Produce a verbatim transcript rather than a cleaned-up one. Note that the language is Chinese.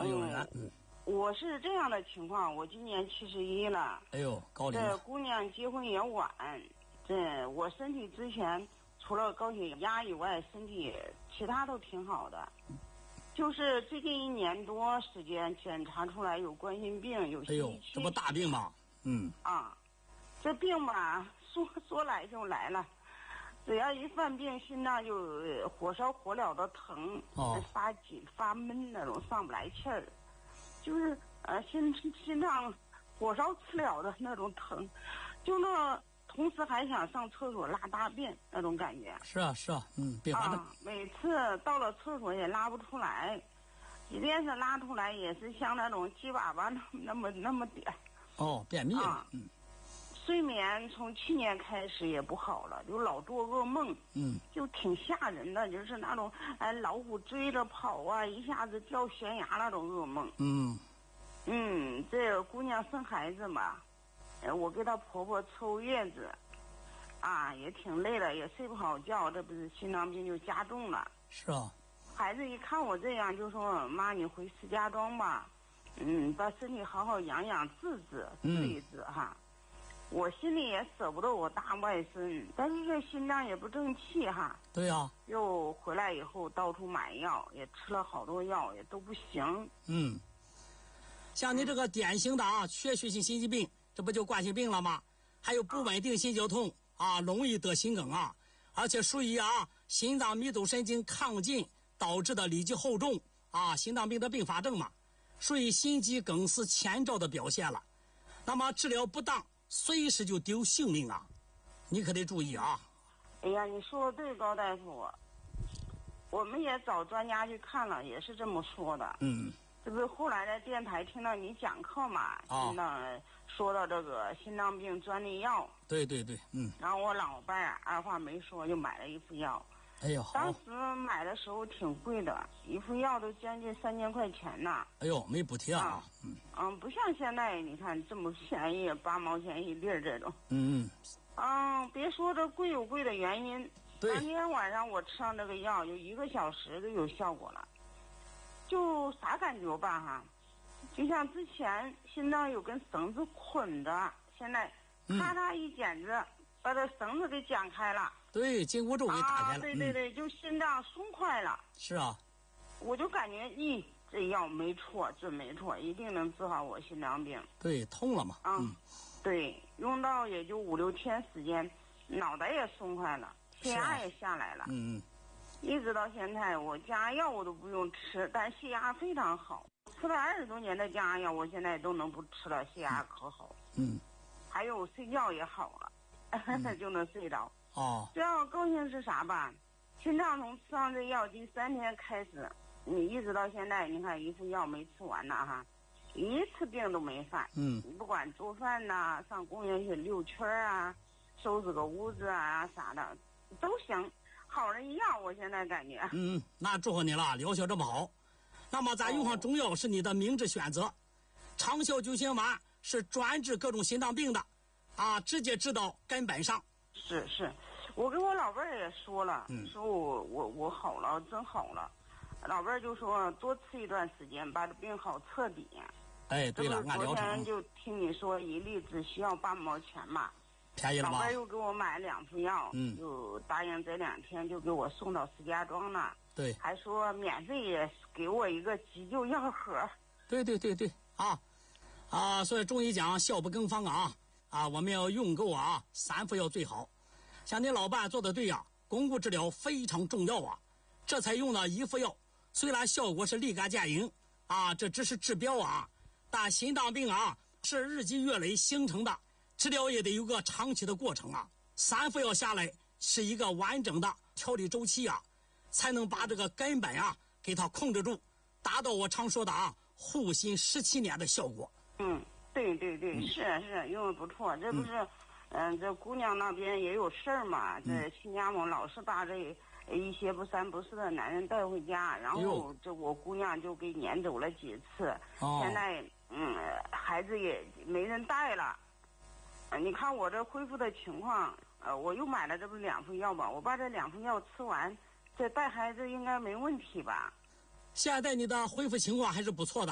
很有缘。嗯， 我是这样的情况，我今年七十一了。 哎呦，高龄这了。 姑娘结婚也晚，这我身体之前除了高血压以外，身体其他都挺好的。就是最近一年多时间检查出来有冠心病，有哎呦，这不大病吗？嗯啊，这病吧，说说来就来了，只要一犯病，心脏就火烧火燎的疼， 哦， 发紧发闷那种，上不来气儿，就是呃心心脏火烧刺了的那种疼，就那同时还想上厕所拉大便那种感觉。 是啊是啊，嗯，并发症。 啊，每次到了厕所也拉不出来，即便是拉出来，也是像那种鸡粑粑那么那么点。 哦，便秘了。 啊、 嗯。 睡眠从去年开始也不好了，就老做噩梦。 嗯。 就挺吓人的，就是那种哎老虎追着跑啊，一下子掉悬崖那种噩梦。 嗯。 嗯，这个姑娘生孩子嘛，呃，我给她婆婆抽月子，啊，也挺累了，也睡不好觉，这不是心脏病就加重了。 是啊。 孩子一看我这样，就说：“妈，你回石家庄吧，嗯，把身体好好养养，治治，治一治哈。”我心里也舍不得我大外甥，但是这心脏也不争气哈。 对呀、啊。 又回来以后到处买药，也吃了好多药，也都不行。 嗯。像你这个典型的啊，缺血性心肌病，这不就冠心病了吗？还有不稳定心绞痛啊，容易得心梗啊，而且属于啊心脏迷走神经亢进导致的里脊厚重啊，心脏病的并发症嘛，属于心肌梗死前兆的表现了。那么治疗不当，随时就丢性命啊，你可得注意啊。 哎呀，你说的对，高大夫，我们也找专家去看了，也是这么说的。 嗯。 这不是后来在电台听到你讲课嘛？ 啊。 听到说到这个心脏病专利药。 对对对，嗯。 然后我老伴儿二话没说就买了一副药。 哎呦， 当时买的时候挺贵的，一副药都将近三千块钱呢。 哎呦，没补贴啊。 啊嗯嗯，不像现在你看这么便宜，八毛钱一粒儿这种。 嗯嗯。 嗯，别说这贵有贵的原因。 对。 当天晚上我吃上这个药，有一个小时就有效果了。就啥感觉吧哈，就像之前心脏有根绳子捆着，现在咔嚓一剪子，嗯、把这绳子给剪开了。 对，紧箍咒给打开了。 啊，对对对，嗯、就心脏松快了。 是啊。 我就感觉，咦，这药没错，这没错，一定能治好我心脏病。 对，通了嘛。 啊、 嗯， 对，用到也就五六天时间，脑袋也松快了，血压也下来了。 嗯嗯。 一直到现在，我降压药我都不用吃，但血压非常好。吃了二十多年的降压药，我现在都能不吃了，血压可好。 嗯。 还有睡觉也好了，嗯、就能睡着。 哦。 最让我高兴是啥吧？心脏从吃上这药第三天开始，你一直到现在，你看一副药没吃完呢哈，一次病都没犯。 嗯。 你不管做饭呐、上公园去溜圈啊，收拾个屋子啊啥的，都行。好人一样，我现在感觉。 嗯，那祝贺你了，疗效这么好。那么咱用上中药是你的明智选择。哦、长效救心丸是专治各种心脏病的，啊，直接治到根本上。 是是，我跟我老伴儿也说了，嗯、说我我我好了，真好了。老伴儿就说多吃一段时间，把这病好彻底。 哎，对了，按疗程。 昨天就听你说一粒只需要八毛钱嘛。 便宜了吧？ 老伴又给我买两副药，嗯，就答应这两天就给我送到石家庄了。 对， 还说免费也给我一个急救药盒。 对对对对，啊啊！所以中医讲效不更方啊啊！我们要用够啊，三副药最好。像你老伴做的对呀、啊，巩固治疗非常重要啊。这才用了一副药，虽然效果是立竿见影啊，这只是治标啊，但心脏病啊是日积月累形成的。治疗也得有个长期的过程啊，三副药下来是一个完整的调理周期啊，才能把这个根本啊给它控制住，达到我常说的啊护心十七年的效果。 嗯，对对对，嗯、是是，用的不错。这不是，嗯、呃，这姑娘那边也有事儿嘛，这亲家母老是把这一些不三不四的男人带回家，然后这我姑娘就给撵走了几次，哦、现在嗯孩子也没人带了。你看我这恢复的情况，呃，我又买了这不是两副药吧？我把这两副药吃完，这带孩子应该没问题吧？ 现在你的恢复情况还是不错的。